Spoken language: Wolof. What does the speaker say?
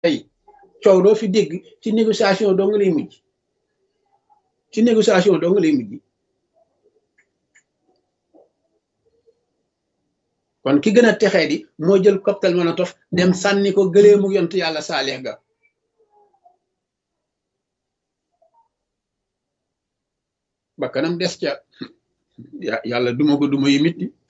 tey coow doo fi dégg ci négociation doo nga lay mujj ci négociation doo nga lay mujj kon ki gën a texee di moo jël cocktail Molotov dem sànni ko gëleemu yont yàlla saalix ga ba kanam des ca yàlla duma ko duma yu mitti